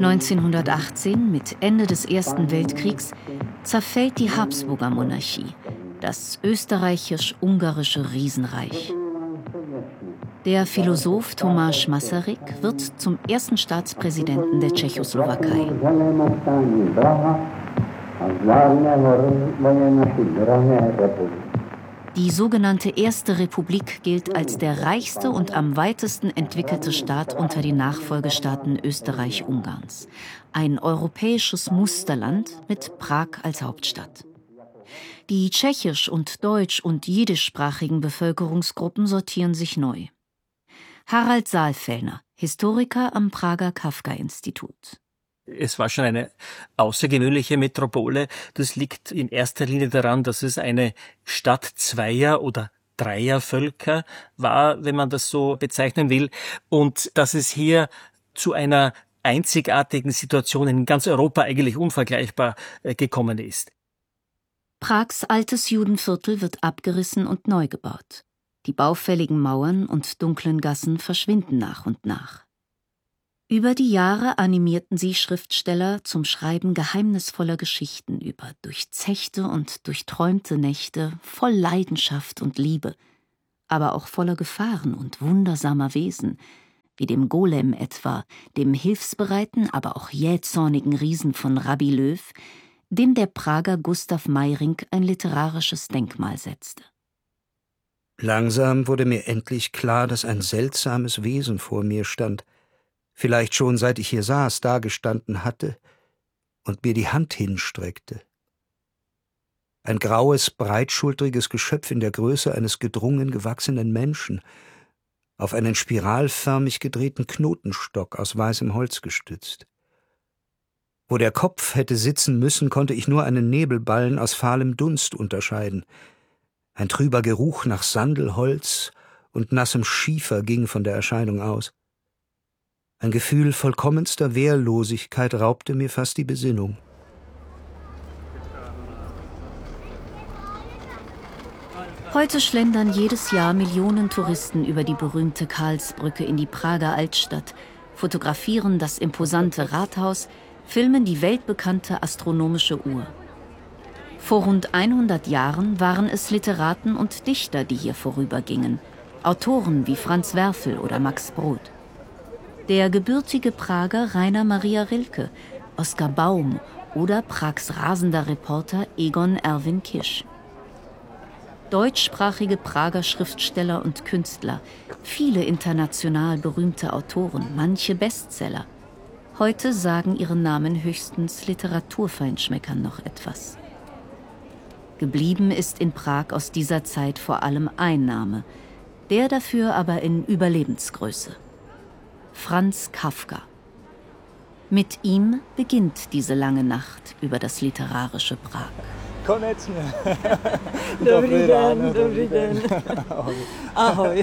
1918, mit Ende des Ersten Weltkriegs, zerfällt die Habsburger Monarchie, das österreichisch-ungarische Riesenreich. Der Philosoph Tomáš Masaryk wird zum ersten Staatspräsidenten der Tschechoslowakei. Die sogenannte Erste Republik gilt als der reichste und am weitesten entwickelte Staat unter den Nachfolgestaaten Österreich-Ungarns. Ein europäisches Musterland mit Prag als Hauptstadt. Die tschechisch- und deutsch- und jiddischsprachigen Bevölkerungsgruppen sortieren sich neu. Harald Saalfellner, Historiker am Prager Kafka-Institut. Es war schon eine außergewöhnliche Metropole. Das liegt in erster Linie daran, dass es eine Stadt zweier oder dreier Völker war, wenn man das so bezeichnen will, und dass es hier zu einer einzigartigen Situation in ganz Europa eigentlich unvergleichbar gekommen ist. Prags altes Judenviertel wird abgerissen und neu gebaut. Die baufälligen Mauern und dunklen Gassen verschwinden nach und nach. Über die Jahre animierten sie Schriftsteller zum Schreiben geheimnisvoller Geschichten über durchzechte und durchträumte Nächte voll Leidenschaft und Liebe, aber auch voller Gefahren und wundersamer Wesen, wie dem Golem etwa, dem hilfsbereiten, aber auch jähzornigen Riesen von Rabbi Löw, dem der Prager Gustav Meyrink ein literarisches Denkmal setzte. Langsam wurde mir endlich klar, dass ein seltsames Wesen vor mir stand, vielleicht schon seit ich hier saß, dagestanden hatte und mir die Hand hinstreckte. Ein graues, breitschultriges Geschöpf in der Größe eines gedrungen gewachsenen Menschen, auf einen spiralförmig gedrehten Knotenstock aus weißem Holz gestützt. Wo der Kopf hätte sitzen müssen, konnte ich nur einen Nebelballen aus fahlem Dunst unterscheiden. Ein trüber Geruch nach Sandelholz und nassem Schiefer ging von der Erscheinung aus. Ein Gefühl vollkommenster Wehrlosigkeit raubte mir fast die Besinnung. Heute schlendern jedes Jahr Millionen Touristen über die berühmte Karlsbrücke in die Prager Altstadt, fotografieren das imposante Rathaus, filmen die weltbekannte astronomische Uhr. Vor rund 100 Jahren waren es Literaten und Dichter, die hier vorübergingen, Autoren wie Franz Werfel oder Max Brod. Der gebürtige Prager Rainer Maria Rilke, Oskar Baum oder Prags rasender Reporter Egon Erwin Kisch. Deutschsprachige Prager Schriftsteller und Künstler, viele international berühmte Autoren, manche Bestseller. Heute sagen ihren Namen höchstens Literaturfeinschmeckern noch etwas. Geblieben ist in Prag aus dieser Zeit vor allem ein Name, der dafür aber in Überlebensgröße: Franz Kafka. Mit ihm beginnt diese lange Nacht über das literarische Prag. Ahoj.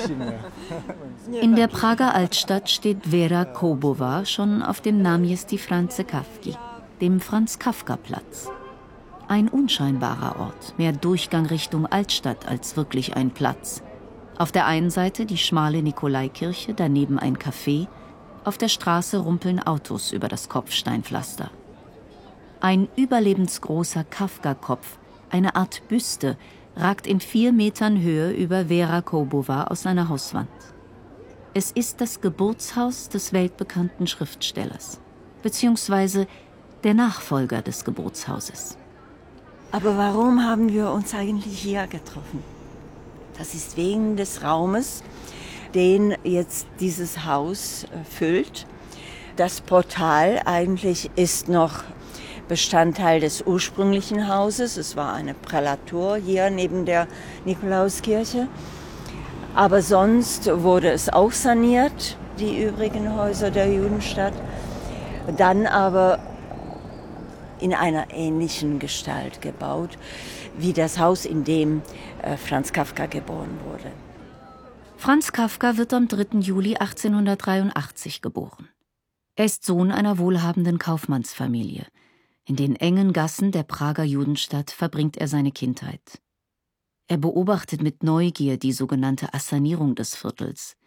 In der Prager Altstadt steht Vera Koubová schon auf dem Náměstí Franze Kafky, dem Franz-Kafka-Platz. Ein unscheinbarer Ort, mehr Durchgang Richtung Altstadt als wirklich ein Platz. Auf der einen Seite die schmale Nikolaikirche, daneben ein Café, auf der Straße rumpeln Autos über das Kopfsteinpflaster. Ein überlebensgroßer Kafka-Kopf, eine Art Büste, ragt in 4 Metern Höhe über Vera Koubová aus seiner Hauswand. Es ist das Geburtshaus des weltbekannten Schriftstellers, beziehungsweise der Nachfolger des Geburtshauses. Aber warum haben wir uns eigentlich hier getroffen? Das ist wegen des Raumes, den jetzt dieses Haus füllt. Das Portal eigentlich ist noch Bestandteil des ursprünglichen Hauses. Es war eine Prälatur hier neben der Nikolauskirche. Aber sonst wurde es auch saniert, die übrigen Häuser der Judenstadt. Dann aber in einer ähnlichen Gestalt gebaut, wie das Haus, in dem Franz Kafka geboren wurde. Franz Kafka wird am 3. Juli 1883 geboren. Er ist Sohn einer wohlhabenden Kaufmannsfamilie. In den engen Gassen der Prager Judenstadt verbringt er seine Kindheit. Er beobachtet mit Neugier die sogenannte Assanierung des Viertels.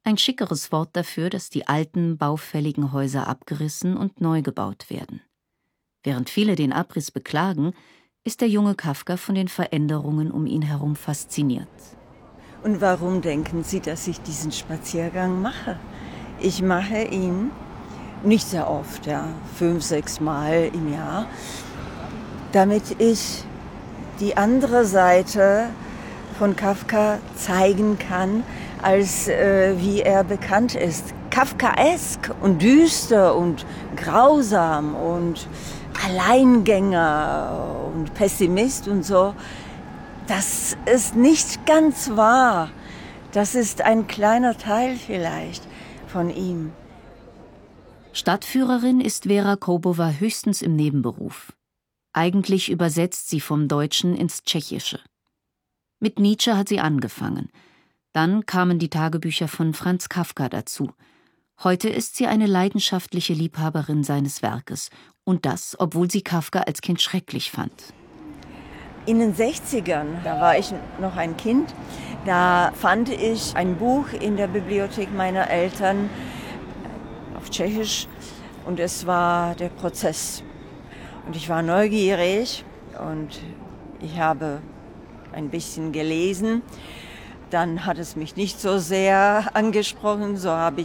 Ein schickeres Wort dafür, dass die alten, baufälligen Häuser abgerissen und neu gebaut werden. Während viele den Abriss beklagen, ist der junge Kafka von den Veränderungen um ihn herum fasziniert. Und warum denken Sie, dass ich diesen Spaziergang mache? Ich mache ihn nicht sehr oft, 5, 6 Mal im Jahr, damit ich die andere Seite von Kafka zeigen kann, als wie er bekannt ist. Kafkaesk und düster und grausam und Alleingänger und Pessimist und so. Das ist nicht ganz wahr. Das ist ein kleiner Teil vielleicht von ihm. Stadtführerin ist Vera Koubova höchstens im Nebenberuf. Eigentlich übersetzt sie vom Deutschen ins Tschechische. Mit Nietzsche hat sie angefangen. Dann kamen die Tagebücher von Franz Kafka dazu. Heute ist sie eine leidenschaftliche Liebhaberin seines Werkes. Und das, obwohl sie Kafka als Kind schrecklich fand. In den 60ern, da war ich noch ein Kind, da fand ich ein Buch in der Bibliothek meiner Eltern auf Tschechisch und es war der Prozess. Und ich war neugierig und ich habe ein bisschen gelesen. Dann hat es mich nicht so sehr angesprochen, so habe